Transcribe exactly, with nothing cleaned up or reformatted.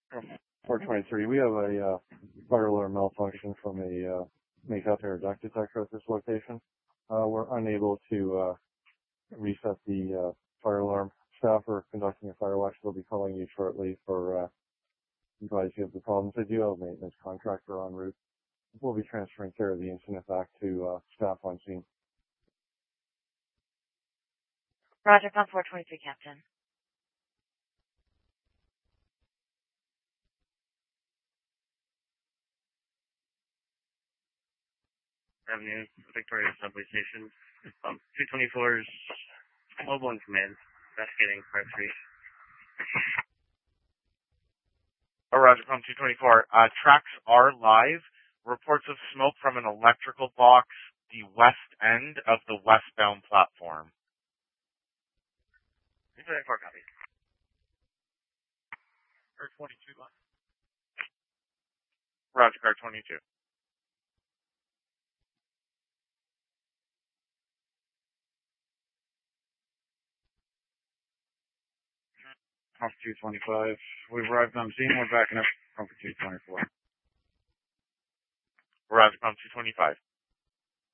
four twenty-three, we have a uh, fire alarm malfunction from a uh, make out there duct detector at this location. Uh, we're unable to uh, reset the uh, fire alarm. Staff are conducting a fire watch. They'll be calling you shortly for uh, advise you of the problems. They do have a maintenance contractor en route. We'll be transferring care of the incident back to uh, staff on scene. Roger, pump four twenty-three, Captain. Avenue, Victoria Subway Station. Um, two twenty-four's mobile in command, investigating five three. Oh, Roger, pump two twenty-four. Uh, tracks are live. Reports of smoke from an electrical box, the west end of the westbound platform. two twenty-four, copy. Car twenty-two, line. Roger, car twenty-two. Pump two twenty-five. We've arrived on scene. We're backing up pump two twenty-four. Roger, pump two twenty-five.